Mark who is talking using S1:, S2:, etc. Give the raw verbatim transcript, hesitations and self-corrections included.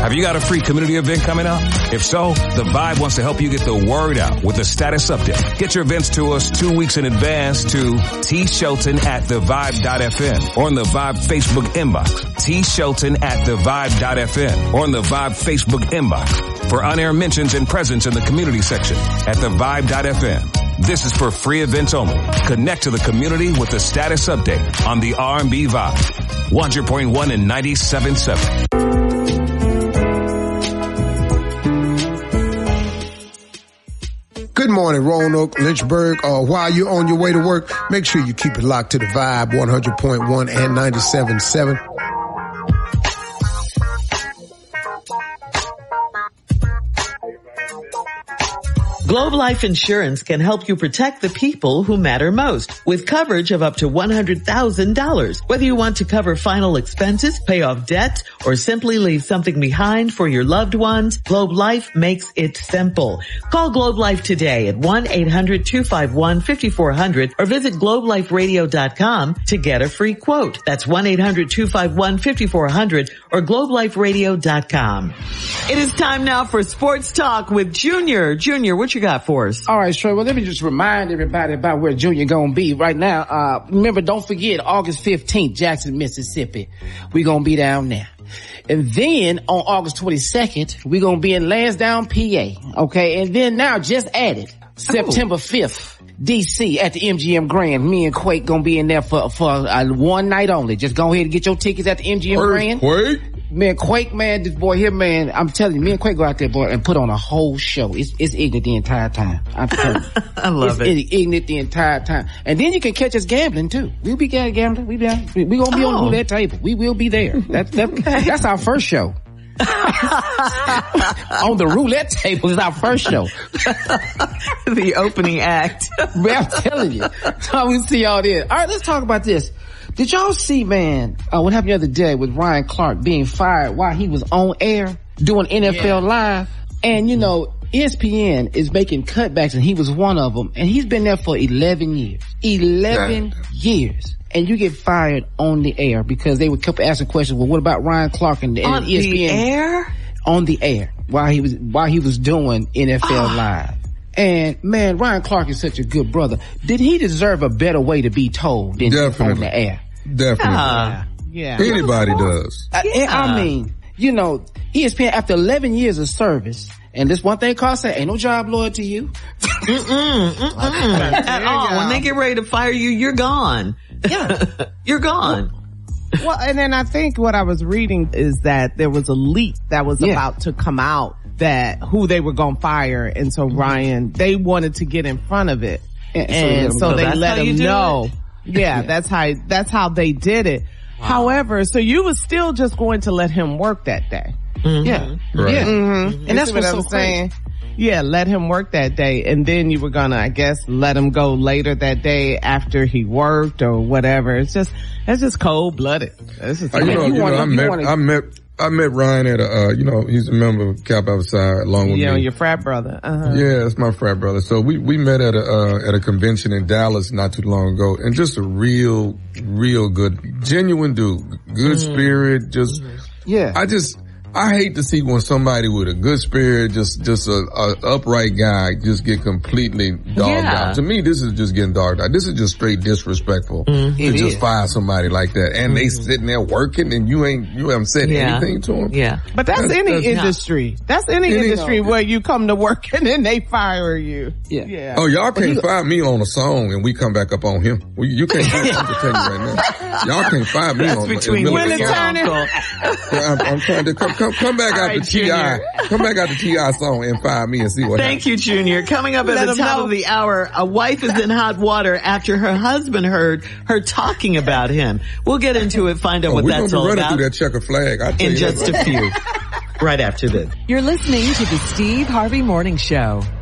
S1: Have you got a free community event coming up? If so, The Vibe wants to help you get the word out with a status update. Get your events to us two weeks in advance to T Shelton at the vibe dot f m or on the Vibe Facebook inbox. T Shelton at the vibe dot f m or on the Vibe Facebook inbox for on-air mentions and presence in the community section at the vibe dot f m. This is for free events only. Connect to the community with the status update on the R and B Vibe. one hundred point one and ninety-seven point seven.
S2: Good morning, Roanoke, Lynchburg. Uh, while you're on your way to work, make sure you keep it locked to the Vibe one hundred point one and ninety-seven point seven.
S3: Globe Life Insurance can help you protect the people who matter most with coverage of up to one hundred thousand dollars. Whether you want to cover final expenses, pay off debt, or simply leave something behind for your loved ones, Globe Life makes it simple. Call Globe Life today at one eight hundred two five one five four zero zero or visit globe life radio dot com to get a free quote. That's one eight hundred two five one five four zero zero or globe life radio dot com. It is time now for Sports Talk with Junior. Junior, what you got for us?
S4: All right, Trey. Well, let me just remind everybody about where Junior gonna be right now. Uh, remember, don't forget August fifteenth, Jackson, Mississippi. We gonna be down there. And then on August twenty-second, we gonna be in Lansdowne, P A. Okay. And then now just added September fifth, D C at the M G M Grand. Me and Quake gonna be in there for, for uh, one night only. Just go ahead and get your tickets at the M G M Grand.
S2: Quake?
S4: Man, Quake, man, this boy here, man, I'm telling you, me and Quake go out there, boy, and put on a whole show. It's, it's ignorant the entire time. I'm telling you.
S3: I love
S4: it's
S3: it.
S4: It's ignorant the entire time. And then you can catch us gambling, too. We'll be gambling. We, be, we, we gonna be oh. on the roulette table. We will be there. That's, that, okay. That's our first show. On the roulette table is our first show.
S3: The opening act.
S4: Man, I'm telling you. So we'll see y'all there. All right, let's talk about this. Did y'all see, man, uh, what happened the other day with Ryan Clark being fired while he was on air doing N F L yeah. Live? And, you know, E S P N is making cutbacks, and he was one of them. And he's been there for eleven years. eleven years. And you get fired on the air because they would keep asking questions. Well, what about Ryan Clark and, and
S3: on
S4: E S P N?
S3: On the air?
S4: On the air while he was while he was doing N F L oh. Live. And man, Ryan Clark is such a good brother. Did he deserve a better way to be told than on the air?
S2: Definitely.
S3: Uh,
S2: yeah. Anybody does.
S4: I, yeah. I mean, you know, E S P N after eleven years of service. And this one thing Carl said, ain't no job loyal to you.
S3: Mm-mm, mm-mm. At all. When they get ready to fire you, you're gone.
S4: Yeah.
S3: You're gone.
S5: Well, and then I think what I was reading is that there was a leak that was yeah. about to come out that who they were going to fire. And so Ryan, they wanted to get in front of it. And, and so, so they let him know. Yeah, yeah, that's how, that's how they did it. Wow. However, so you was still just going to let him work that day.
S4: Mm-hmm. Yeah.
S2: Right.
S4: Yeah.
S5: Mm-hmm.
S4: And that's
S5: what
S4: what
S5: I'm
S4: so
S5: saying. Yeah, let him work that day. And then you were gonna, I guess, let him go later that day after he worked or whatever. It's just, it's just cold blooded. This is
S2: uh, you know, you, you know, I met, wanna... I met, I met Ryan at a, uh, you know, he's a member of Cap Outside along with
S5: yeah,
S2: me.
S5: Yeah, your frat brother. Uh-huh.
S2: Yeah, it's my frat brother. So we, we met at a, uh, at a convention in Dallas not too long ago, and just a real, real good, genuine dude, good mm-hmm. spirit, just, mm-hmm.
S4: yeah.
S2: I just, I hate to see when somebody with a good spirit, just, just a, a upright guy, just get completely dogged
S3: yeah.
S2: out. To me, this is just getting dogged out. This is just straight disrespectful
S3: mm-hmm.
S2: to
S3: it
S2: just
S3: is.
S2: fire somebody like that. And mm-hmm. they sitting there working and you ain't, you haven't said
S3: yeah.
S2: anything to them.
S3: Yeah.
S5: But that's, that's any that's, industry. That's any, any industry
S2: no.
S5: where you come to work and then they fire you.
S4: Yeah.
S5: yeah.
S2: Oh, y'all can't he, fire me on a song and we come back up on him. Well, you can't do it. I'm just telling you right now. Y'all can't fire me
S3: that's
S2: on
S3: between
S2: the
S5: Will
S3: Turner.
S2: I'm, I'm trying to come, come, come back out the T I Come back out the T I song and fire me and see what
S3: Thank
S2: happens.
S3: you, Junior. Coming up at
S5: Let
S3: the top
S5: know.
S3: of the hour, a wife is in hot water after her husband heard her talking about him. We'll get into it, find out
S2: oh,
S3: what that's all
S2: about. We're going to be running
S3: about.
S2: through that checker flag. I tell
S3: in
S2: you
S3: just
S2: that.
S3: a few. Right after this.
S6: You're listening to the Steve Harvey Morning Show.